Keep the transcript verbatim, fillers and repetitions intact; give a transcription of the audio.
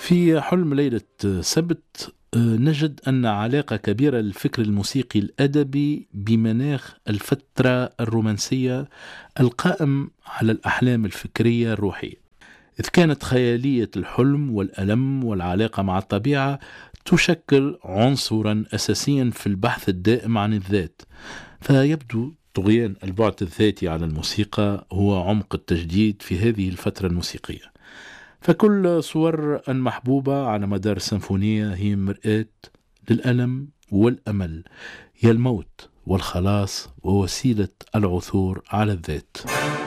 في حلم ليلة سبت نجد أن علاقة كبيرة للفكر الموسيقي الأدبي بمناخ الفترة الرومانسية القائم على الأحلام الفكرية الروحية، إذ كانت خيالية الحلم والألم والعلاقة مع الطبيعة تشكل عنصرا أساسيا في البحث الدائم عن الذات. فيبدو طغيان البعد الذاتي على الموسيقى هو عمق التجديد في هذه الفترة الموسيقية. فكل صور المحبوبة على مدار السيمفونية هي مرآة للألم والأمل، هي الموت والخلاص ووسيلة العثور على الذات.